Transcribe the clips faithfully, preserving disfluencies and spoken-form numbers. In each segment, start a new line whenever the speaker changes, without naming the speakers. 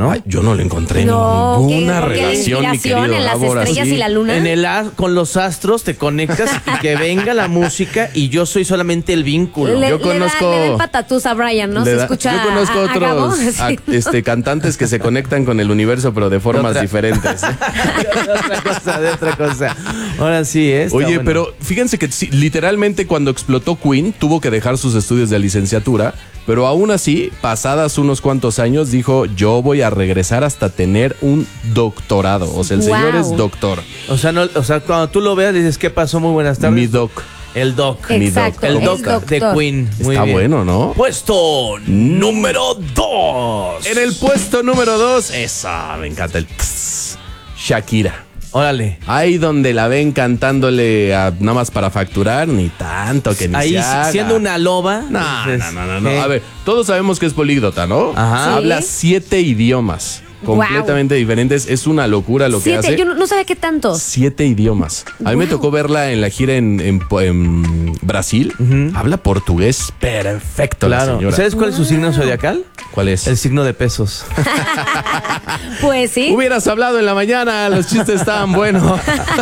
¿no?
Ay, yo no le encontré
No,
ninguna
qué- qué
relación, mi
inspiración
querido
en las
Gabo,
estrellas
así.
y la luna.
En el a- con los astros te conectas y que venga la música y yo soy solamente el vínculo.
Le,
Yo
le
conozco-
da, le da el patatús a Brian, ¿no?
Le
Se
da-
escucha
yo conozco
a- a Gabo,
otros
sí.
act- este, cantantes que se conectan con el universo, pero de formas
otra-
diferentes.
de otra cosa, de otra cosa. Ahora sí, ¿eh? Está
Oye,
bueno.
pero fíjense que sí, literalmente cuando explotó Queen tuvo que dejar sus estudios de licenciatura, pero aún así, pasadas unos cuantos años, dijo, yo voy a regresar hasta tener un doctorado. O sea, el
Wow.
señor es doctor.
O sea, no, o sea, cuando tú lo veas dices, ¿qué pasó? Muy buenas tardes.
Mi doc.
El doc.
Mi
Exacto,
El
es
doc
doctor.
de Queen. Muy
Está
bien.
bueno, ¿no?
Puesto número dos.
En el puesto número dos, esa, me encanta el tss, Shakira.
Órale.
Ahí donde la ven cantándole a- nada más para facturar, ni tanto que ni
Ahí
se haga.
siendo una loba.
No,
dices,
no, no, no, no.
¿qué?
A ver, todos sabemos que es políglota, ¿no?
Ajá.
Sí.
Habla siete idiomas
Wow.
completamente diferentes. Es una locura lo que
Siete,
hace.
yo no, no sabía qué tantos.
Siete idiomas. A mí me
Wow.
tocó verla en la gira en, en- en Brasil. Habla portugués perfecto la
Claro.
señora.
¿Sabes cuál es su signo zodiacal?
¿Cuál es?
El signo de pesos.
Pues sí.
Hubieras hablado en la mañana, los chistes estaban buenos.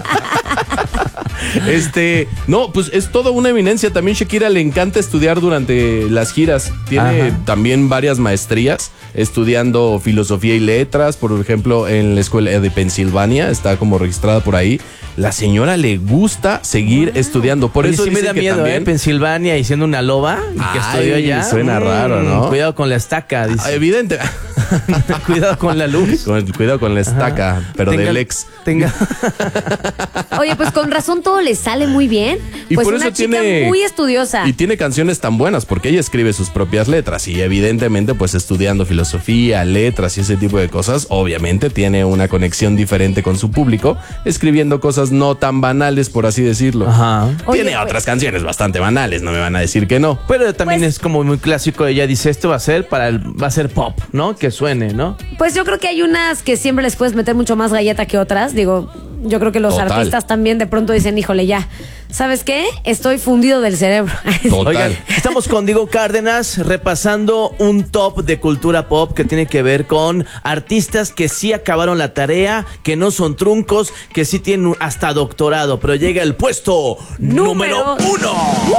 Este, no, pues es toda una eminencia. También Shakira le encanta estudiar durante las giras. Tiene
Ajá.
también varias maestrías estudiando filosofía y letras, por ejemplo, en la escuela de Pensilvania, está como registrada por ahí. La señora le gusta seguir estudiando. Por
Oye,
eso
sí me
dice
da
que
miedo,
también
¿eh? Pensilvania y siendo una loba y que
Ay,
estudió allá.
suena raro, ¿no?
Cuidado con la estaca,
Ah,
dice.
evidente.
Cuidado con la luz.
Con- cuidado con la estaca, pero
Tenga-
del ex.
Tenga.
Oye, pues con razón todo le sale muy bien.
Y
Pues
por
una
eso
chica
tiene-
muy estudiosa.
Y tiene canciones tan buenas porque ella escribe sus propias letras y evidentemente pues estudiando filosofía, letras y ese tipo de cosas, obviamente tiene una conexión diferente con su público, escribiendo cosas no tan banales por así decirlo.
Ajá.
Oye,
Tiene
pues-
otras canciones bastante banales, no me van a decir que no.
Pero también
Pues-
es como muy clásico. Ella dice, esto va a ser para el, va a ser pop, ¿no? Que suene, ¿no?
Pues yo creo que hay unas que siempre les puedes meter mucho más galleta que otras. Digo, yo creo que los
Total.
artistas también de pronto dicen, híjole, ya, ¿sabes qué? Estoy fundido del cerebro.
Total.
Oigan, estamos con Diego Cárdenas repasando un top de cultura pop que tiene que ver con artistas que sí acabaron la tarea, que no son truncos, que sí tienen hasta doctorado, pero llega el puesto número,
Número-
uno.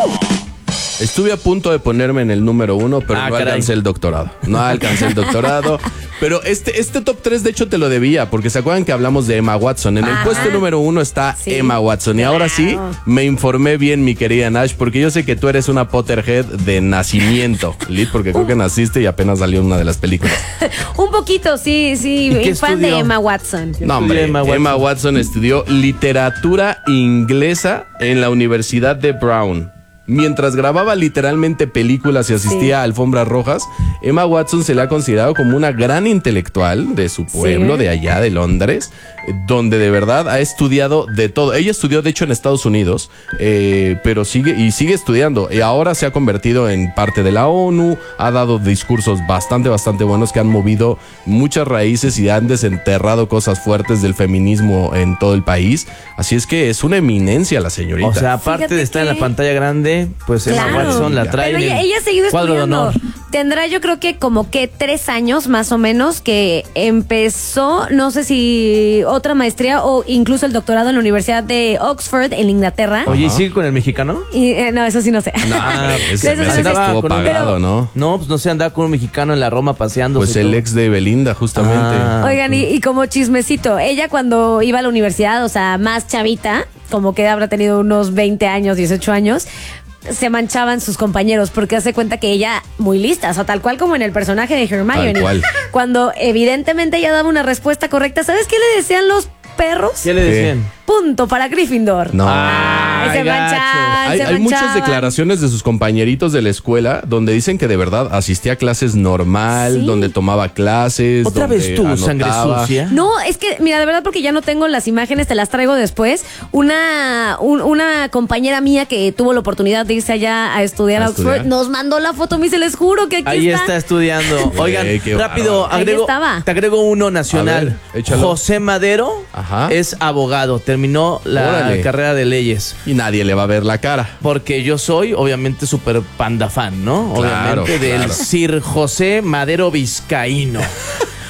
Estuve a punto de ponerme en el número uno, pero
Ah,
no
caray.
alcancé el doctorado. No alcancé el doctorado. Pero este, este top tres, de hecho, te lo debía, porque se acuerdan que hablamos de Emma Watson. En el
Ajá.
puesto número uno está
Sí.
Emma Watson. Y ahora sí,
Claro.
me informé bien, mi querida Nash, porque yo sé que tú eres una Potterhead de nacimiento, Lid, porque creo que naciste y apenas salió una de las películas.
Un poquito, sí, sí.
¿Y qué
Fan de
estudió?
Emma Watson.
No, hombre,
Emma
Emma
Watson?
Watson. estudió literatura inglesa en la Universidad de Brown. Mientras grababa literalmente películas y asistía
Sí.
a alfombras rojas, Emma Watson se le ha considerado como una gran intelectual de su pueblo,
Sí.
de allá de Londres, eh, donde de verdad ha estudiado de todo. Ella estudió, de hecho, en Estados Unidos, eh, pero sigue y sigue estudiando. Y ahora se ha convertido en parte de la ONU, ha dado discursos bastante, bastante buenos que han movido muchas raíces y han desenterrado cosas fuertes del feminismo en todo el país. Así es que es una eminencia la señorita.
O sea, aparte
Fíjate
de estar en
que-
la pantalla grande, pues Emma
Claro.
Watson la trae
Pero
en
ella,
el
ella ha seguido
cuadro de
estudiando.
honor.
Tendrá yo creo que como que tres años más o menos que empezó, no sé si otra maestría o incluso el doctorado en la Universidad de Oxford en Inglaterra.
Oye, ¿y
Ajá.
sigue con el mexicano?
Y, eh, no, eso sí no sé.
No,
Ah,
hombre, ese
eso
me
sí
hace
no
que
sé.
estuvo
Pero-
pagado, ¿no?
No, pues no se andaba con un mexicano en la Roma paseando.
Pues el ex de Belinda, justamente.
Ah.
Oigan, y, y como chismecito, ella cuando iba a la universidad, o sea, más chavita, como que habrá tenido unos veinte años, dieciocho años, se manchaban sus compañeros porque hace cuenta que ella muy lista, o sea, tal cual como en el personaje de Hermione.
Tal cual.
Cuando evidentemente ella daba una respuesta correcta, ¿sabes qué le decían los perros?
¿Qué le
¿Qué?
decían?
Punto para Gryffindor.
No.
Ay, se
Ay, gacho.
manchaban,
Hay,
se
hay muchas
manchaban.
declaraciones de sus compañeritos de la escuela donde dicen que de verdad asistía a clases normal,
Sí.
donde tomaba clases.
¿Otra
donde
vez tú, sangre
anotaba.
sucia?
No, es que, mira, de verdad, porque ya no tengo las imágenes, te las traigo después. Una, un- una compañera mía que tuvo la oportunidad de irse allá a estudiar
¿A
a Oxford
estudiar?
nos mandó la foto, me dice, les juro que aquí
Ahí
está.
está estudiando. Oigan,
Güey, qué
rápido,
bárbaro.
Ahí
agrego,
estaba.
te agrego uno nacional.
A ver, échalo.
José Madero
Ajá.
es abogado, terminó la
Órale.
carrera de leyes.
Y nadie le va a ver la cara.
Porque yo soy, obviamente, súper panda fan, ¿no?
Claro,
Obviamente, del
claro.
Sir José Madero Vizcaíno.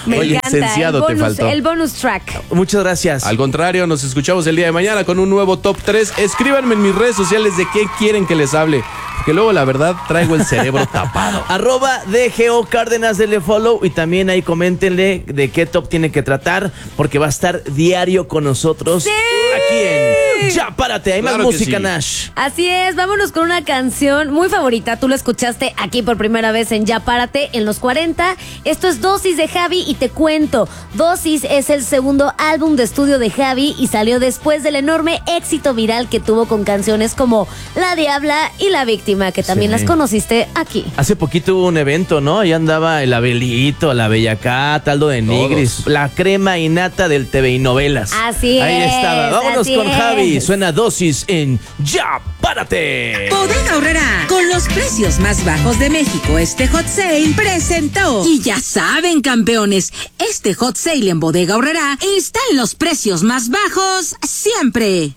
Me
Oye,
encanta.
licenciado
el
te
bonus,
faltó.
El bonus track.
Muchas gracias.
Al contrario, nos escuchamos el día de mañana con un nuevo Top tres. Escríbanme en mis redes sociales de qué quieren que les hable. Porque luego, la verdad, traigo el cerebro tapado.
Arroba D G O Cárdenas, denle follow y también ahí coméntenle de qué top tiene que tratar, porque va a estar diario con nosotros
¡Sí!
aquí en Ya Párate. Hay
Claro
más
que
música,
sí.
Nash.
Así es, vámonos con una canción muy favorita. Tú la escuchaste aquí por primera vez en Ya Párate en los cuarenta. Esto es Dosis de Javi y te cuento. Dosis es el segundo álbum de estudio de Javi y salió después del enorme éxito viral que tuvo con canciones como La Diabla y La Víctima, que también
Sí.
las conociste aquí.
Hace poquito hubo un evento, ¿no? Ahí andaba el Abelito, la Bellacá, Taldo de Nigris,
Todos.
la crema innata del T V y novelas.
Así
Ahí
es,
estaba. Vámonos
así
con
es.
Javi. Suena Dosis en Ya Párate.
Bodega Aurrera, con los precios más bajos de México, este hot sale presentó. Y ya saben, campeones, este hot sale en Bodega Aurrera está en los precios más bajos siempre.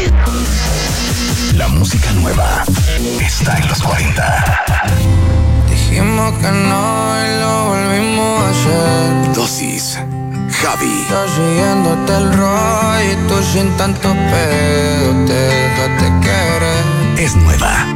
La música nueva está en los cuarenta.
Dijimos que no y lo volvimos a hacer.
Dosis, Javi.
Yo siguiéndote el rollo y tú sin tanto pedo te dejaste querer.
Es nueva.